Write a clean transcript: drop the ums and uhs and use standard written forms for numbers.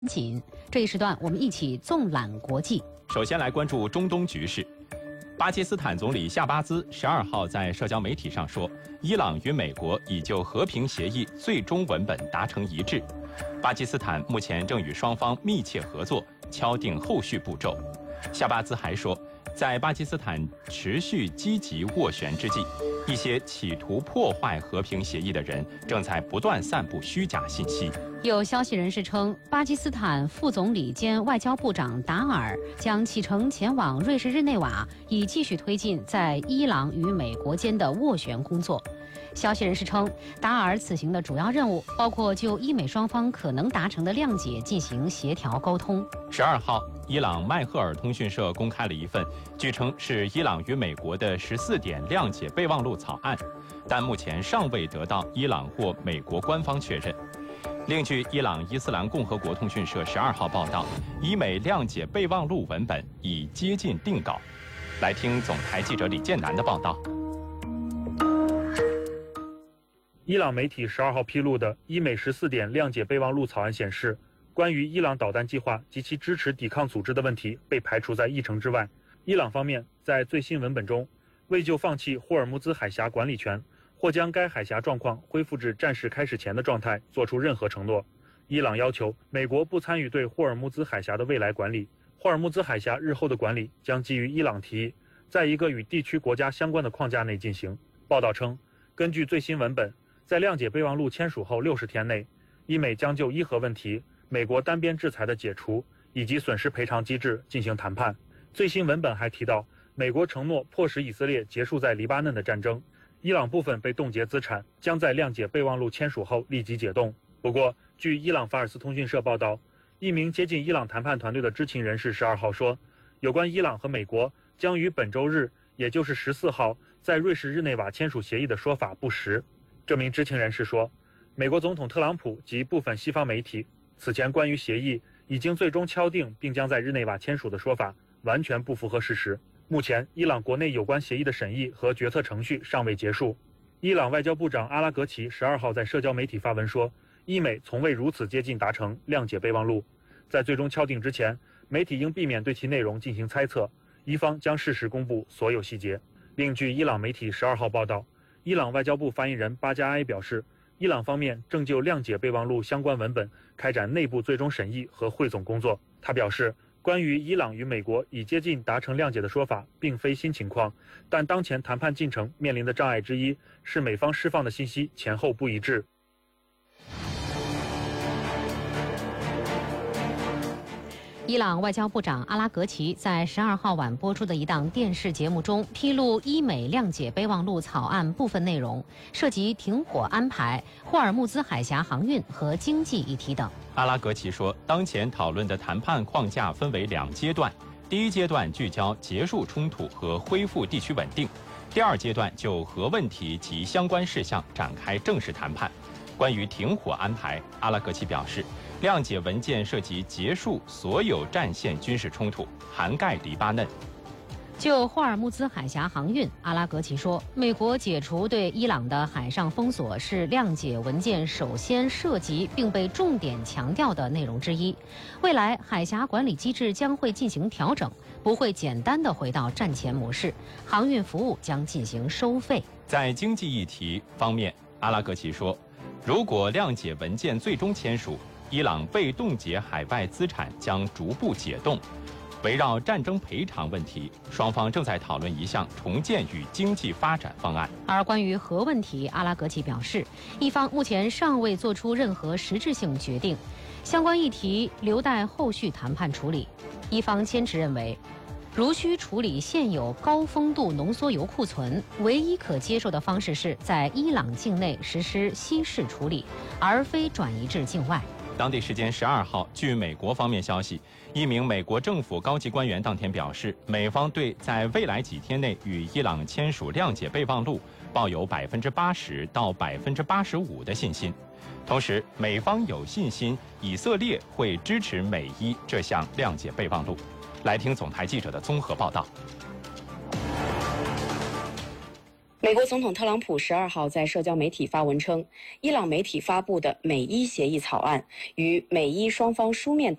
紧。这一时段，我们一起纵览国际。 首先来关注中东局势。巴基斯坦总理夏巴兹12号在社交媒体上说，伊朗与美国已就和平协议最终文本达成一致。巴基斯坦目前正与双方密切合作，敲定后续步骤。夏巴兹还说，在巴基斯坦持续积极斡旋之际，一些企图破坏和平协议的人正在不断散布虚假信息。 有消息人士称，巴基斯坦副总理兼外交部长达尔将启程前往瑞士日内瓦，以继续推进在伊朗与美国间的斡旋工作。消息人士称，达尔此行的主要任务包括就伊美双方可能达成的谅解进行协调沟通。 12号，伊朗迈赫尔通讯社公开了一份据称是伊朗与美国的14点谅解备忘录草案，但目前尚未得到伊朗或美国官方确认。另据伊朗伊斯兰共和国通讯社12号报道，伊美谅解备忘录文本已接近定稿。来听总台记者李建南的报道。 伊朗媒体12号披露的伊美14点谅解备忘录草案显示，关于伊朗导弹计划及其支持抵抗组织的问题被排除在议程之外。伊朗方面在最新文本中，未就放弃霍尔木兹海峡管理权或将该海峡状况恢复至战事开始前的状态做出任何承诺。伊朗要求美国不参与对霍尔木兹海峡的未来管理，霍尔木兹海峡日后的管理将基于伊朗提议，在一个与地区国家相关的框架内进行。报道称，根据最新文本，在谅解备忘录签署后60天内，伊美将就伊核问题、美国单边制裁的解除以及损失赔偿机制进行谈判。最新文本还提到，美国承诺迫使以色列结束在黎巴嫩的战争，伊朗部分被冻结资产将在谅解备忘录签署后立即解冻。不过，据伊朗法尔斯通讯社报道，一名接近伊朗谈判团队的知情人士12号说，有关伊朗和美国将于本周日，也就是14号，在瑞士日内瓦签署协议的说法不实。这名知情人士说，美国总统特朗普及部分西方媒体此前关于协议已经最终敲定并将在日内瓦签署的说法完全不符合事实。目前，伊朗国内有关协议的审议和决策程序尚未结束。伊朗外交部长阿拉格齐12号在社交媒体发文说，伊美从未如此接近达成谅解备忘录。在最终敲定之前，媒体应避免对其内容进行猜测，伊方将适时公布所有细节。另据伊朗媒体12号报道，伊朗外交部发言人巴加埃表示，伊朗方面正就谅解备忘录相关文本开展内部最终审议和汇总工作。他表示，关于伊朗与美国已接近达成谅解的说法并非新情况，但当前谈判进程面临的障碍之一是美方释放的信息前后不一致。 伊朗外交部长阿拉格齐在12号晚播出的一档电视节目中披露伊美谅解备忘录草案部分内容，涉及停火安排、霍尔木兹海峡航运和经济议题等。 阿拉格齐说，当前讨论的谈判框架分为2阶段，第一阶段聚焦结束冲突和恢复地区稳定，第二阶段就核问题及相关事项展开正式谈判。关于停火安排，阿拉格齐表示，谅解文件涉及结束所有战线军事冲突，涵盖黎巴嫩。 就霍尔木兹海峡航运，阿拉格齐说，美国解除对伊朗的海上封锁是谅解文件首先涉及并被重点强调的内容之一。未来海峡管理机制将会进行调整，不会简单地回到战前模式，航运服务将进行收费。 在经济议题方面，阿拉格齐说，如果谅解文件最终签署，伊朗被冻结海外资产将逐步解冻。围绕战争赔偿问题，双方正在讨论一项重建与经济发展方案。 而关于核问题，阿拉格齐表示，一方目前尚未做出任何实质性决定，相关议题留待后续谈判处理。一方坚持认为，如需处理现有高丰度浓缩铀库存，唯一可接受的方式是在伊朗境内实施稀释处理，而非转移至境外。 当地时间12号，据美国方面消息，一名美国政府高级官员当天表示，美方对在未来几天内与伊朗签署谅解备忘录抱有80%到85%的信心。同时，美方有信心以色列会支持美伊这项谅解备忘录。来听总台记者的综合报道。 美国总统特朗普12号在社交媒体发文称，伊朗媒体发布的美伊协议草案与美伊双方书面